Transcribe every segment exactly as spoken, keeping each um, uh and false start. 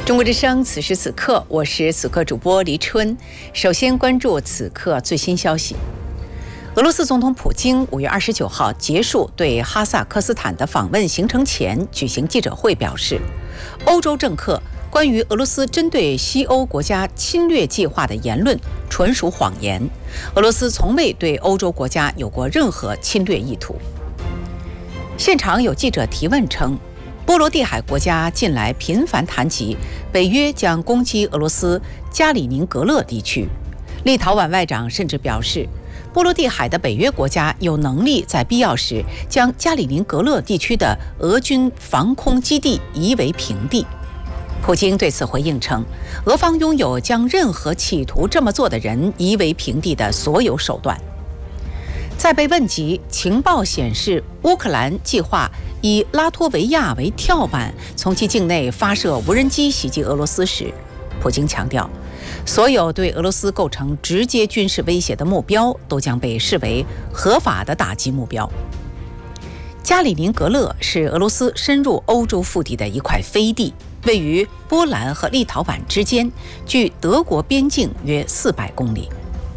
中国之声，此时此刻，我是此刻主播黎春。首先关注此刻最新消息。俄罗斯总统普京五月二十九号结束对哈萨克斯坦的访问行程前举行记者会，表示，欧洲政客关于俄罗斯针对西欧国家侵略计划的言论纯属谎言。俄罗斯从未对欧洲国家有过任何侵略意图。现场有记者提问称，波罗的海国家近来频繁谈及北约将攻击俄罗斯加里宁格勒地区。立陶宛外长甚至表示，波罗的海的北约国家有能力在必要时将加里宁格勒地区的俄军防空基地夷为平地。普京对此回应称，俄方拥有将任何企图这么做的人夷为平地的所有手段。在被问及情报显示乌克兰计划以拉脱维亚为跳板，从其境内发射无人机袭击俄罗斯时，普京强调，所有对俄罗斯构成直接军事威胁的目标都将被视为合法的打击目标。加里宁格勒是俄罗斯深入欧洲腹地的一块飞地，位于波兰和立陶宛之间，距德国边境约四百公里。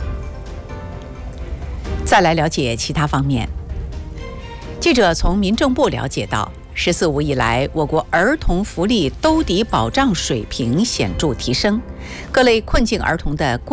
再来了解其他方面。记者从民政部了解到，十四五以来，我国儿童福利兜底保障水平显著提升，各类困境儿童的关